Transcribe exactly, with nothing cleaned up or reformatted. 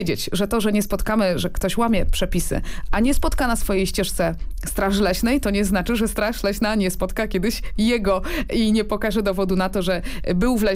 wiedzieć, że to, że nie spotkamy, że ktoś łamie przepisy, a nie spotka na swojej ścieżce Straży Leśnej, to nie znaczy, że Straż Leśna nie spotka kiedyś jego i nie pokaże dowodu na to, że był w lesie